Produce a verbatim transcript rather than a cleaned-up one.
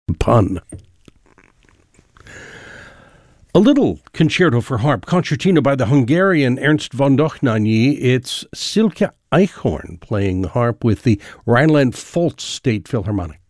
Pun. A little concerto for harp, concertina by the Hungarian Ernst von Dohnányi. It's Silke Eichhorn playing the harp with the Rhineland-Pfalz State Philharmonic.